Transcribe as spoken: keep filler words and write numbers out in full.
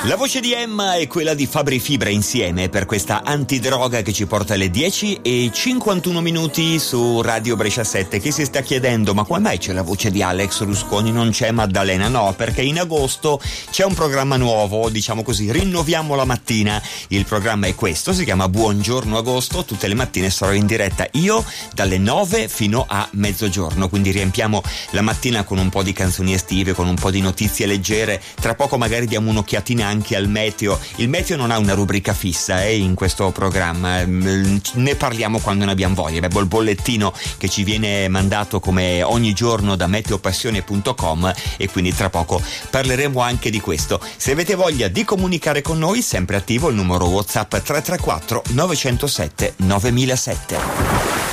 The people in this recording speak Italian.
La voce di Emma è quella di Fabri Fibra insieme per questa antidroga che ci porta alle dieci e cinquantuno minuti su Radio Brescia sette. Chi si sta chiedendo ma come mai c'è la voce di Alex Rusconi, non c'è Maddalena? No, perché in agosto c'è un programma nuovo, diciamo così, rinnoviamo la mattina. Il programma è questo, si chiama Buongiorno Agosto, tutte le mattine sarò in diretta io dalle nove fino a mezzogiorno, quindi riempiamo la mattina con un po' di canzoni estive, con un po' di notizie leggere. Tra poco magari diamo un'occhiatina anche al meteo. Il meteo non ha una rubrica fissa eh, in questo programma, ne parliamo quando ne abbiamo voglia. Beh, il bollettino che ci viene mandato come ogni giorno da meteopassione punto com, e quindi tra poco parleremo anche di questo. Se avete voglia di comunicare con noi, sempre attivo il numero WhatsApp tre tre quattro nove zero sette nove zero zero sette.